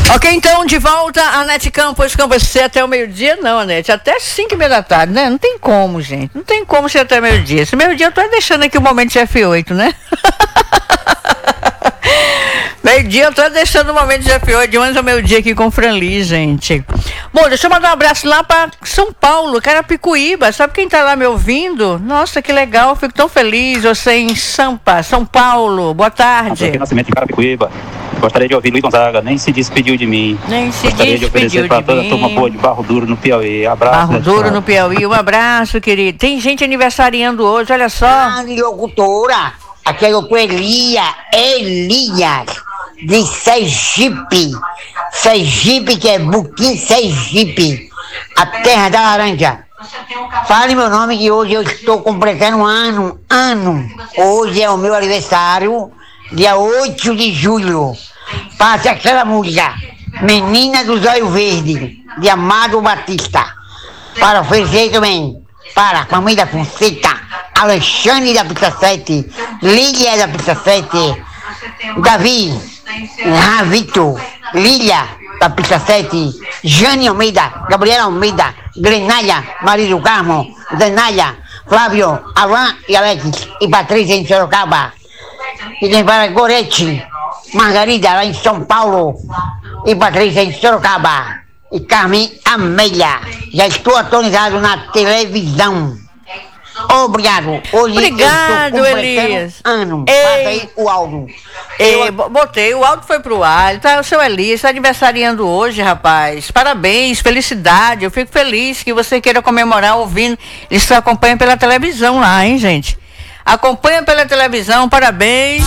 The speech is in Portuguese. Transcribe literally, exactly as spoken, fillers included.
Ok, então, de volta, Anete Campos com você até o meio-dia. Não, Anete, até cinco e meia da tarde, né? Não tem como, gente. Não tem como ser até meio-dia. Esse meio-dia eu tô deixando aqui o momento de F oito, né? Meio-dia eu tô deixando o momento de F oito, de onze ao meio-dia aqui com o Franli, gente. Bom, deixa eu mandar um abraço lá para São Paulo, Carapicuíba. Sabe quem tá lá me ouvindo? Nossa, que legal, fico tão feliz. Você em Sampa, São Paulo. Boa tarde. Aqui Nascimento em Carapicuíba. Gostaria de ouvir Luiz Gonzaga, nem se despediu de mim. Nem se Gostaria de oferecer para toda a turma boa de Barro Duro no Piauí. Abraço. Barro Duro no Piauí, um abraço, querido. Tem gente aniversariando hoje, olha só. Ah, locutora, aqui é o doutor Elia, Elias, de Sergipe. Sergipe, que é Buquim Sergipe, a terra da laranja. Fale meu nome que hoje eu estou completando um ano, ano. Hoje é o meu aniversário, dia oito de julho. Passe aquela música, Menina dos Olhos Verdes, de Amado Batista. Para oferecer também para a família Fonseca, Alexandre da Pizza sete, Lília da Pizza sete, Davi, Ravito, Lília da Pizza sete, Jane Almeida, Gabriela Almeida, Grenalha, Maria do Carmo, Zenália, Flávio, Alain e Alex, e Patrícia em Sorocaba. E tem para Gorete, Margarida lá em São Paulo, e Patrícia em Sorocaba. E Carmen Amélia, já estou atualizado na televisão. Obrigado. Hoje Obrigado, eu estou Elias. Ano. Ei. Passa aí o áudio. Ei, Eu... botei, o áudio foi pro ar. Tá, o seu Elias está aniversariando hoje, rapaz. Parabéns, felicidade. Eu fico feliz que você queira comemorar ouvindo. Eles acompanham pela televisão lá, hein, gente? Acompanha pela televisão, parabéns.